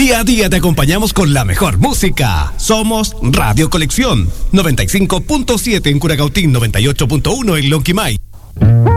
Día a día te acompañamos con la mejor música. Somos Radio Colección, 95.7 en Curacautín, 98.1 en Lonquimay.